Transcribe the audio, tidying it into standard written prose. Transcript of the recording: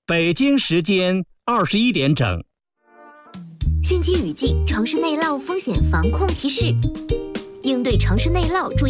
北京时间21点整。 汛期雨季，城市内涝风险防控提示：应对城市内涝，注意